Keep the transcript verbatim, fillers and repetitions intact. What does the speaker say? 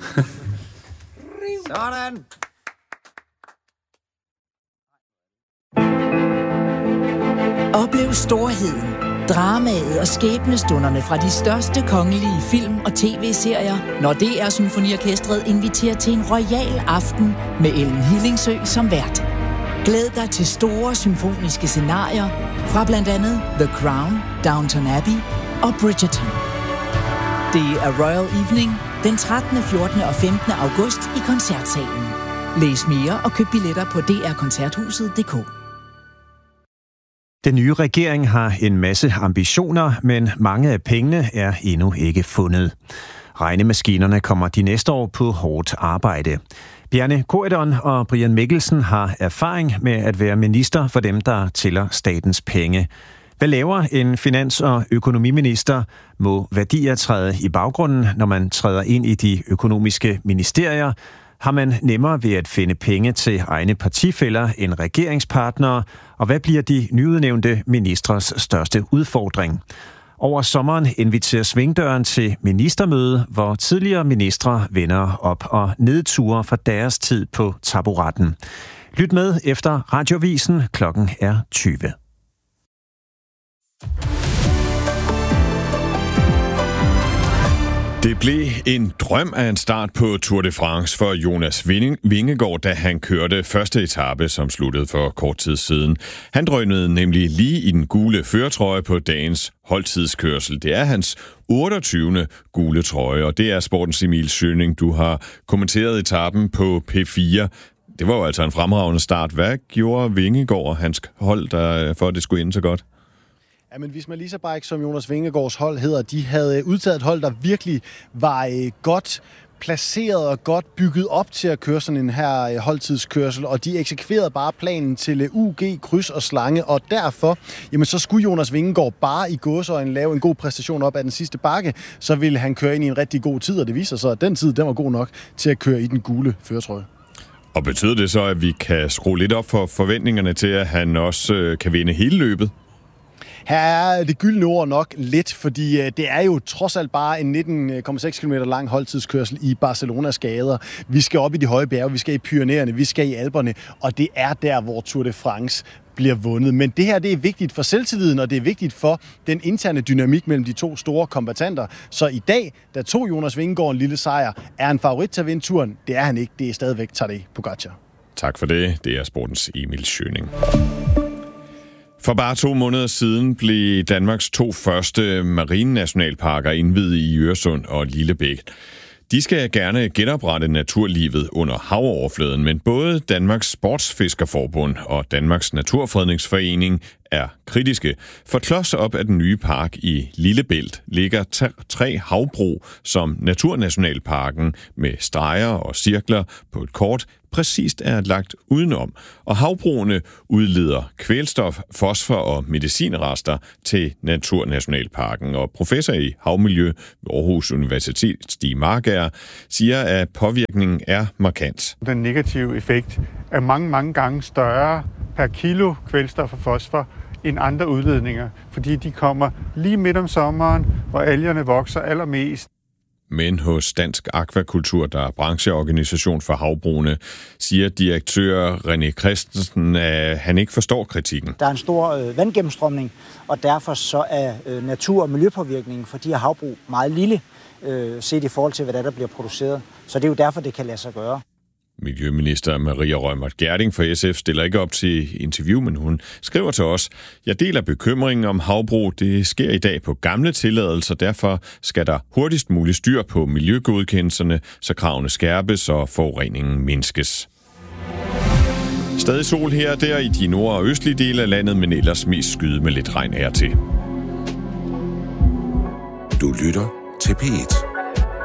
Sådan! Oplev storheden, dramaet og skæbnestunderne fra de største kongelige film- og tv-serier, når D R Symfoniorkestret inviterer til en royal aften med Ellen Hillingsø som vært. Glæd dig til store symfoniske scenarier fra blandt andet The Crown, Downton Abbey og Bridgerton. Det er Royal Evening den trettende, fjortende og femtende august i Koncertsalen. Læs mere og køb billetter på d r koncerthuset punktum d k. Den nye regering har en masse ambitioner, men mange af pengene er endnu ikke fundet. Regnemaskinerne kommer de næste år på hårdt arbejde. Bjarne Corydon og Brian Mikkelsen har erfaring med at være minister for dem, der tæller statens penge. Hvad laver en finans- og økonomiminister? Må værdier træde i baggrunden, når man træder ind i de økonomiske ministerier? Har man nemmere ved at finde penge til egne partifæller end regeringspartnere? Og hvad bliver de nyudnævnte ministres største udfordring? Over sommeren inviterer Svingdøren til ministermøde, hvor tidligere ministre vender op- og nedture for deres tid på taburetten. Lyt med efter Radiovisen. Klokken er tyve. Det blev en drøm af en start på Tour de France for Jonas Vingegaard, da han kørte første etape, som sluttede for kort tid siden. Han drønede nemlig lige i den gule førertrøje på dagens holdtidskørsel. Det er hans otteogtyvende gule trøje, og det er Sportens Emil Schøning. Du har kommenteret etappen på P fire. Det var jo altså en fremragende start. Hvad gjorde Vingegaard og hans hold, der, for at det skulle ende så godt? Ja, men Visma Leisure-Bike, som Jonas Vingegaards hold hedder, de havde udtaget et hold, der virkelig var øh, godt placeret og godt bygget op til at køre sådan en her øh, holdtidskørsel, og de eksekverede bare planen til øh, U G, kryds og slange, og derfor, jamen så skulle Jonas Vingegaard bare i gåseøjne lave en god præstation op ad den sidste bakke, så ville han køre ind i en rigtig god tid, og det viser sig, at den tid, den var god nok til at køre i den gule førertrøje. Og betyder det så, at vi kan skrue lidt op for forventningerne til, at han også øh, kan vinde hele løbet? Her er det gyldne ord nok lidt, fordi det er jo trods alt bare en nitten komma seks kilometer lang holdtidskørsel i Barcelonas gader. Vi skal op i de høje bjerge, vi skal i Pyrenæerne, vi skal i Alperne, og det er der, hvor Tour de France bliver vundet. Men det her, det er vigtigt for selvtilliden, og det er vigtigt for den interne dynamik mellem de to store kombattanter. Så i dag, der tog Jonas Vingegaard en lille sejr, er han favorit til at vinde turen? Det er han ikke. Det er stadigvæk Tadej Pogačar. Tak for det. Det er Sportens Emil Schøning. For bare to måneder siden blev Danmarks to første marine-nationalparker indviet i Øresund og Lillebælt. De skal gerne genoprette naturlivet under havoverfladen, men både Danmarks Sportsfiskerforbund og Danmarks Naturfredningsforening er kritiske. For klods op af den nye park i Lillebælt ligger tre havbrug som Naturnationalparken med streger og cirkler på et kort præcist er lagt udenom, og havbrugene udleder kvælstof, fosfor og medicinrester til Naturnationalparken. Og professor i havmiljø ved Aarhus Universitet, Stig Markager, siger, at påvirkningen er markant. Den negative effekt er mange, mange gange større per kilo kvælstof og fosfor end andre udledninger, fordi de kommer lige midt om sommeren, hvor algerne vokser allermest. Men hos Dansk Akvakultur, der er brancheorganisation for havbrugene, siger direktør René Christensen, at han ikke forstår kritikken. Der er en stor øh, vandgennemstrømning, og derfor så er øh, natur- og miljøpåvirkningen for de her havbrug meget lille, øh, set i forhold til, hvad der, der bliver produceret. Så det er jo derfor, det kan lade sig gøre. Miljøminister Maria Reumert Gjerding fra S F stiller ikke op til interview, men hun skriver til os: Jeg deler bekymringen om havbrug. Det sker i dag på gamle tilladelser, derfor skal der hurtigst muligt styr på miljøgodkendelserne, så kravene skærpes og forureningen mindskes. Stadig sol her og der i de nord- og østlige dele af landet, men ellers mest skyde med lidt regn af til. Du lytter til P et.